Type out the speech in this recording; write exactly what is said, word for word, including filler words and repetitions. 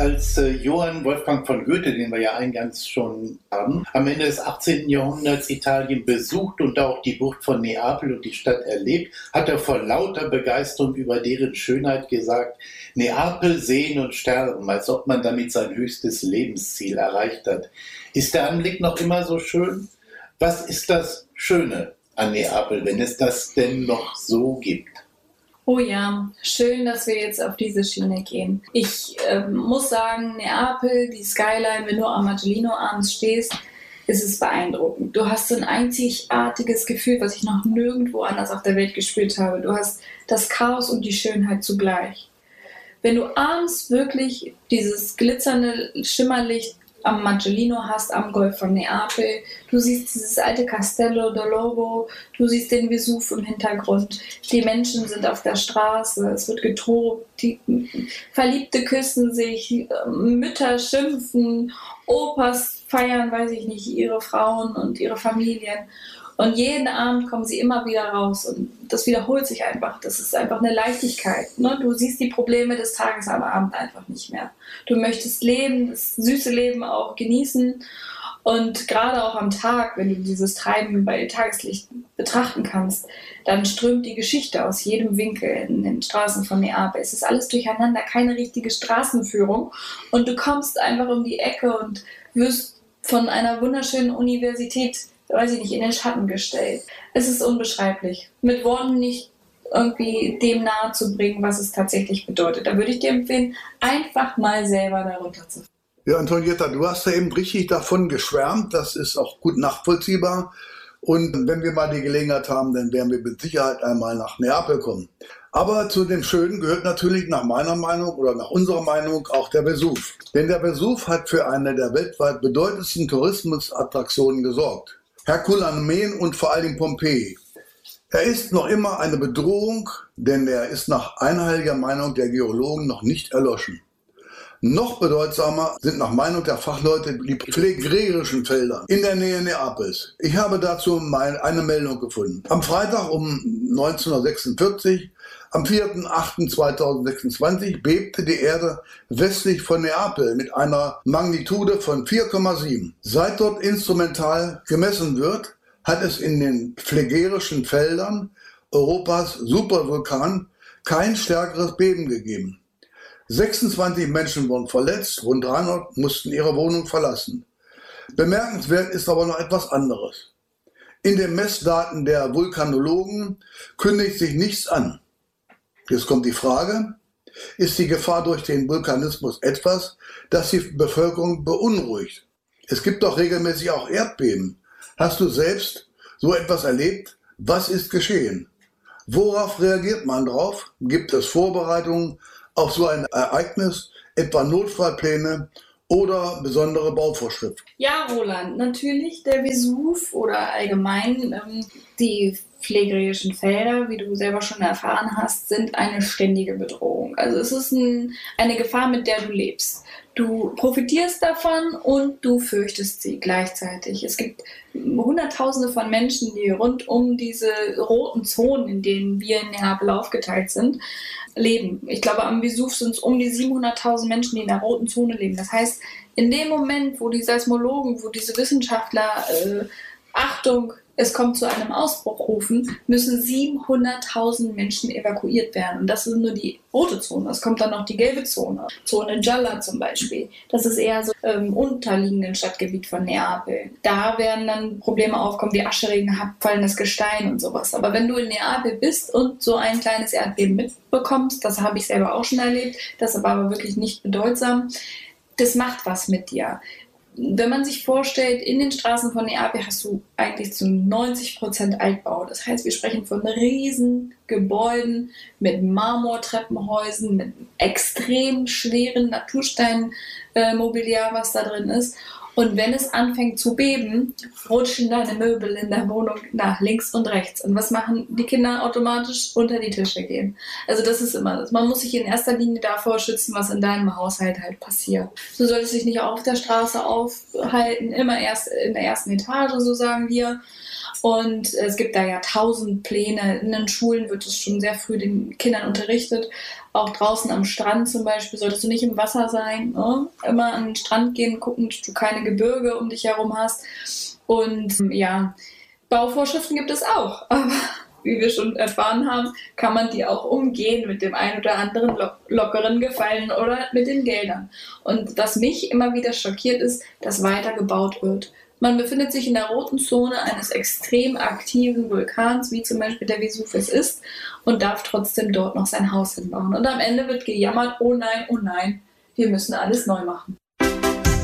als äh, Johann Wolfgang von Goethe, den wir ja eingangs schon haben, am Ende des achtzehnten. Jahrhunderts Italien besucht und auch die Bucht von Neapel und die Stadt erlebt, hat er vor lauter Begeisterung über deren Schönheit gesagt, Neapel sehen und sterben, als ob man damit sein höchstes Lebensziel erreicht hat. Ist der Anblick noch immer so schön? Was ist das Schöne an Neapel, wenn es das denn noch so gibt? Oh ja, schön, dass wir jetzt auf diese Schiene gehen. Ich äh, muss sagen, Neapel, die Skyline, wenn du am Magellino abends stehst, ist es beeindruckend. Du hast so ein einzigartiges Gefühl, was ich noch nirgendwo anders auf der Welt gespürt habe. Du hast das Chaos und die Schönheit zugleich. Wenn du abends wirklich dieses glitzernde Schimmerlicht am Magellino hast, am Golf von Neapel. Du siehst dieses alte Castello del Lobo, du siehst den Vesuv im Hintergrund. Die Menschen sind auf der Straße, es wird getobt, die Verliebte küssen sich, Mütter schimpfen, Opas feiern, weiß ich nicht, ihre Frauen und ihre Familien. Und jeden Abend kommen sie immer wieder raus und das wiederholt sich einfach. Das ist einfach eine Leichtigkeit. Ne? Du siehst die Probleme des Tages am Abend einfach nicht mehr. Du möchtest leben, das süße Leben auch genießen und gerade auch am Tag, wenn du dieses Treiben bei Tageslicht betrachten kannst, dann strömt die Geschichte aus jedem Winkel in den Straßen von Neapel. Es ist alles durcheinander, keine richtige Straßenführung und du kommst einfach um die Ecke und wirst von einer wunderschönen Universität, weiß ich nicht, in den Schatten gestellt. Es ist unbeschreiblich. Mit Worten nicht irgendwie dem nahe zu bringen, was es tatsächlich bedeutet. Da würde ich dir empfehlen, einfach mal selber darunter zu fahren. Ja, Antonietta, du hast ja eben richtig davon geschwärmt. Das ist auch gut nachvollziehbar. Und wenn wir mal die Gelegenheit haben, dann werden wir mit Sicherheit einmal nach Neapel kommen. Aber zu dem Schönen gehört natürlich nach meiner Meinung oder nach unserer Meinung auch der Vesuv. Denn der Vesuv hat für eine der weltweit bedeutendsten Tourismusattraktionen gesorgt. Herkulaneum und vor allem Pompeji. Er ist noch immer eine Bedrohung, denn er ist nach einhelliger Meinung der Geologen noch nicht erloschen. Noch bedeutsamer sind nach Meinung der Fachleute die phlegrerischen Felder in der Nähe Neapels. Ich habe dazu mal eine Meldung gefunden. Am Freitag um neunzehnhundertsechsundvierzig, am vierten achten zweitausendsechsundzwanzig, bebte die Erde westlich von Neapel mit einer Magnitude von vier Komma sieben. Seit dort instrumental gemessen wird, hat es in den phlegrerischen Feldern Europas Supervulkan kein stärkeres Beben gegeben. sechsundzwanzig Menschen wurden verletzt, rund dreihundert mussten ihre Wohnung verlassen. Bemerkenswert ist aber noch etwas anderes. In den Messdaten der Vulkanologen kündigt sich nichts an. Jetzt kommt die Frage, ist die Gefahr durch den Vulkanismus etwas, das die Bevölkerung beunruhigt? Es gibt doch regelmäßig auch Erdbeben. Hast du selbst so etwas erlebt? Was ist geschehen? Worauf reagiert man drauf? Gibt es Vorbereitungen auf so ein Ereignis, etwa Notfallpläne oder besondere Bauvorschriften? Ja, Roland, natürlich der Vesuv oder allgemein ähm, die phlegrerischen Felder, wie du selber schon erfahren hast, sind eine ständige Bedrohung. Also es ist ein, eine Gefahr, mit der du lebst. Du profitierst davon und du fürchtest sie gleichzeitig. Es gibt Hunderttausende von Menschen, die rund um diese roten Zonen, in denen wir in Neapel aufgeteilt sind, leben. Ich glaube, am Vesuv sind es um die siebenhunderttausend Menschen, die in der roten Zone leben. Das heißt, in dem Moment, wo die Seismologen, wo diese Wissenschaftler äh, Achtung, es kommt zu einem Ausbruch rufen, müssen siebenhunderttausend Menschen evakuiert werden. Und das ist nur die rote Zone. Es kommt dann noch die gelbe Zone. Zone Gialla zum Beispiel. Das ist eher so im ähm, unterliegenden Stadtgebiet von Neapel. Da werden dann Probleme aufkommen wie Ascheregen, abfallendes Gestein und sowas. Aber wenn du in Neapel bist und so ein kleines Erdbeben mitbekommst, das habe ich selber auch schon erlebt, das war aber wirklich nicht bedeutsam, das macht was mit dir. Wenn man sich vorstellt, in den Straßen von Neapel hast du eigentlich zu neunzig Prozent Altbau. Das heißt, wir sprechen von riesen Gebäuden mit Marmortreppenhäusern, mit extrem schweren Natursteinmobiliar, was da drin ist. Und wenn es anfängt zu beben, rutschen deine Möbel in der Wohnung nach links und rechts. Und was machen die Kinder automatisch? Unter die Tische gehen. Also das ist immer das. Man muss sich in erster Linie davor schützen, was in deinem Haushalt halt passiert. Du solltest dich nicht auf der Straße aufhalten, immer erst in der ersten Etage, so sagen wir. Und es gibt da ja tausend Pläne. In den Schulen wird es schon sehr früh den Kindern unterrichtet. Auch draußen am Strand zum Beispiel solltest du nicht im Wasser sein. Ne? Immer an den Strand gehen, gucken, dass du keine Gebirge um dich herum hast. Und ja, Bauvorschriften gibt es auch. Aber wie wir schon erfahren haben, kann man die auch umgehen mit dem einen oder anderen lo- lockeren Gefallen oder mit den Geldern. Und was mich immer wieder schockiert ist, dass weiter gebaut wird. Man befindet sich in der roten Zone eines extrem aktiven Vulkans, wie zum Beispiel der Vesuvius ist, und darf trotzdem dort noch sein Haus hinbauen. Und am Ende wird gejammert, oh nein, oh nein, wir müssen alles neu machen.